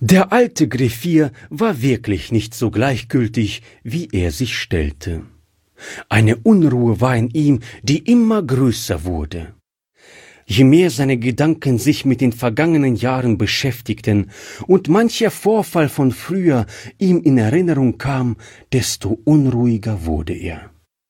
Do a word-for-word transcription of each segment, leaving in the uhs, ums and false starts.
Der alte Griffier war wirklich nicht so gleichgültig, wie er sich stellte. Eine Unruhe war in ihm, die immer größer wurde. Je mehr seine Gedanken sich mit den vergangenen Jahren beschäftigten und mancher Vorfall von früher ihm in Erinnerung kam, desto unruhiger wurde er.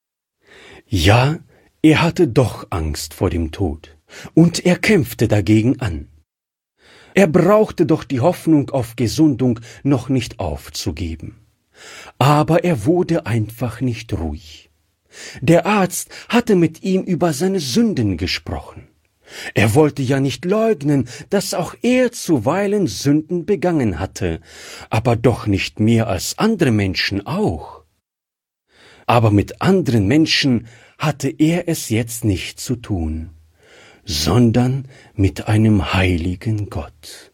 Ja, er hatte doch Angst vor dem Tod, und er kämpfte dagegen an. Er brauchte doch die Hoffnung auf Gesundung noch nicht aufzugeben. Aber er wurde einfach nicht ruhig. Der Arzt hatte mit ihm über seine Sünden gesprochen. Er wollte ja nicht leugnen, dass auch er zuweilen Sünden begangen hatte, aber doch nicht mehr als andere Menschen auch. Aber mit anderen Menschen hatte er es jetzt nicht zu tun, sondern mit einem heiligen Gott.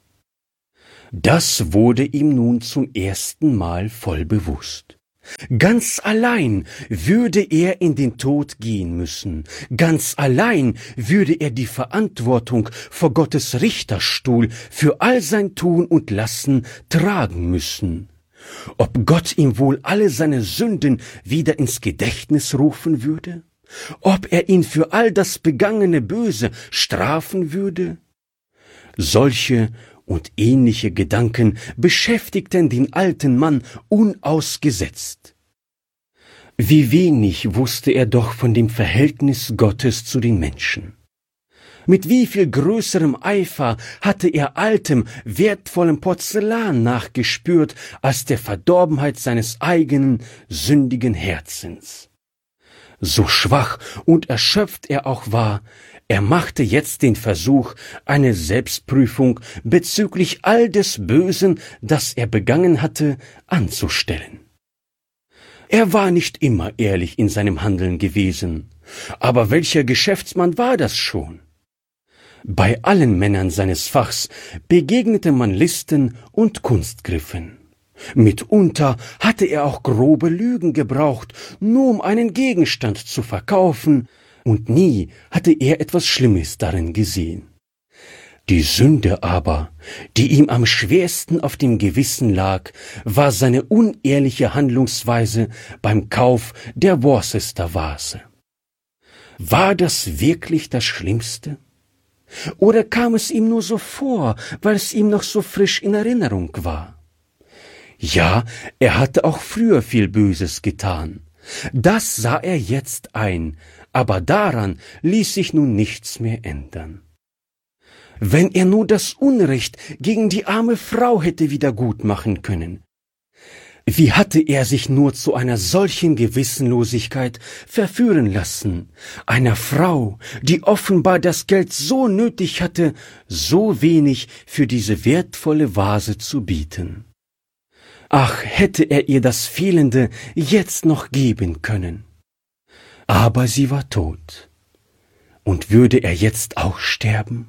Das wurde ihm nun zum ersten Mal voll bewusst. Ganz allein würde er in den Tod gehen müssen, ganz allein würde er die Verantwortung vor Gottes Richterstuhl für all sein Tun und Lassen tragen müssen. Ob Gott ihm wohl alle seine Sünden wieder ins Gedächtnis rufen würde? Ob er ihn für all das begangene Böse strafen würde? Solche und ähnliche Gedanken beschäftigten den alten Mann unausgesetzt. Wie wenig wusste er doch von dem Verhältnis Gottes zu den Menschen. Mit wie viel größerem Eifer hatte er altem, wertvollem Porzellan nachgespürt als der Verdorbenheit seines eigenen, sündigen Herzens. So schwach und erschöpft er auch war, er machte jetzt den Versuch, eine Selbstprüfung bezüglich all des Bösen, das er begangen hatte, anzustellen. Er war nicht immer ehrlich in seinem Handeln gewesen, aber welcher Geschäftsmann war das schon? Bei allen Männern seines Fachs begegnete man Listen und Kunstgriffen. Mitunter hatte er auch grobe Lügen gebraucht, nur um einen Gegenstand zu verkaufen, und nie hatte er etwas Schlimmes darin gesehen. Die Sünde aber, die ihm am schwersten auf dem Gewissen lag, war seine unehrliche Handlungsweise beim Kauf der Worcester-Vase. War das wirklich das Schlimmste? Oder kam es ihm nur so vor, weil es ihm noch so frisch in Erinnerung war? Ja, er hatte auch früher viel Böses getan. Das sah er jetzt ein, aber daran ließ sich nun nichts mehr ändern. Wenn er nur das Unrecht gegen die arme Frau hätte wieder gut machen können. Wie hatte er sich nur zu einer solchen Gewissenlosigkeit verführen lassen? Einer Frau, die offenbar das Geld so nötig hatte, so wenig für diese wertvolle Vase zu bieten. Ach, hätte er ihr das Fehlende jetzt noch geben können. Aber sie war tot. Und würde er jetzt auch sterben?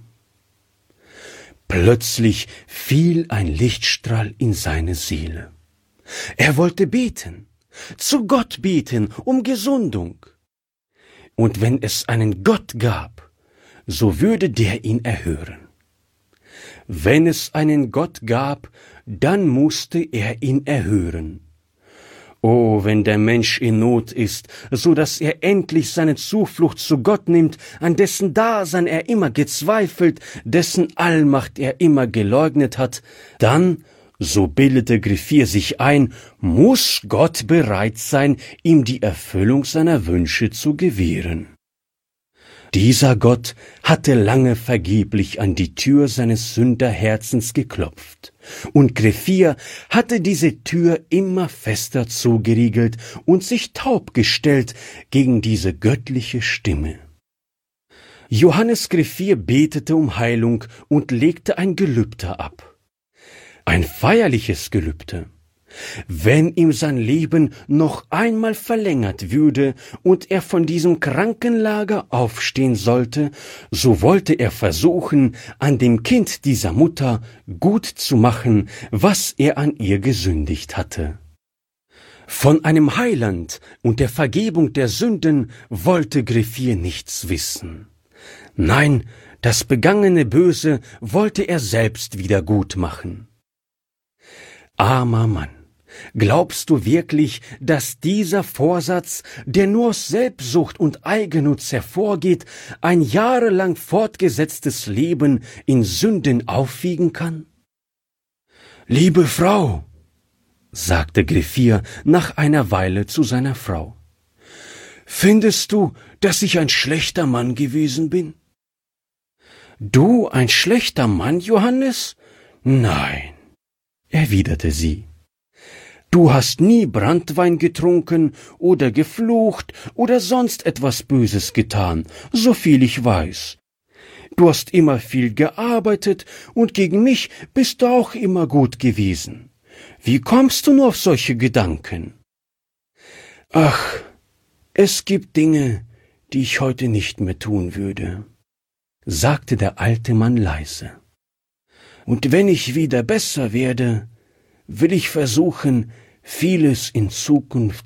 Plötzlich fiel ein Lichtstrahl in seine Seele. Er wollte beten, zu Gott beten um Gesundung. Und wenn es einen Gott gab, so würde der ihn erhören. Wenn es einen Gott gab, dann musste er ihn erhören. Oh, wenn der Mensch in Not ist, so dass er endlich seine Zuflucht zu Gott nimmt, an dessen Dasein er immer gezweifelt, dessen Allmacht er immer geleugnet hat, dann, so bildete Griffier sich ein, muss Gott bereit sein, ihm die Erfüllung seiner Wünsche zu gewähren. Dieser Gott hatte lange vergeblich an die Tür seines Sünderherzens geklopft, und Griffier hatte diese Tür immer fester zugeriegelt und sich taub gestellt gegen diese göttliche Stimme. Johannes Griffier betete um Heilung und legte ein Gelübde ab. Ein feierliches Gelübde. Wenn ihm sein Leben noch einmal verlängert würde und er von diesem Krankenlager aufstehen sollte, so wollte er versuchen, an dem Kind dieser Mutter gut zu machen, was er an ihr gesündigt hatte. Von einem Heiland und der Vergebung der Sünden wollte Griffier nichts wissen. Nein, das begangene Böse wollte er selbst wieder gut machen. Armer Mann, glaubst du wirklich, dass dieser Vorsatz, der nur aus Selbstsucht und Eigennutz hervorgeht, ein jahrelang fortgesetztes Leben in Sünden aufwiegen kann? »Liebe Frau«, sagte Griffier nach einer Weile zu seiner Frau, »findest du, dass ich ein schlechter Mann gewesen bin?« »Du ein schlechter Mann, Johannes? Nein«, erwiderte sie. »Du hast nie Branntwein getrunken oder geflucht oder sonst etwas Böses getan, so viel ich weiß. Du hast immer viel gearbeitet und gegen mich bist du auch immer gut gewesen. Wie kommst du nur auf solche Gedanken?« »Ach, es gibt Dinge, die ich heute nicht mehr tun würde«, sagte der alte Mann leise. »Und wenn ich wieder besser werde, will ich versuchen, vieles in Zukunft